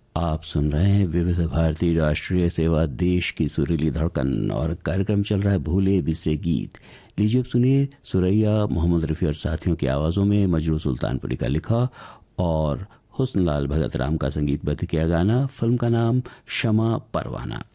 आप सुन रहे हैं विविध भारती राष्ट्रीय सेवा, देश की सुरीली धड़कन, और कार्यक्रम चल रहा है भूले बिसरे गीत। लीजिए अब सुनिए सुरैया, मोहम्मद रफ़ी और साथियों की आवाज़ों में मजरू सुल्तानपुरी का लिखा और हुस्नलाल भगत राम का संगीतबद्ध किया गाना। फिल्म का नाम शमा परवाना।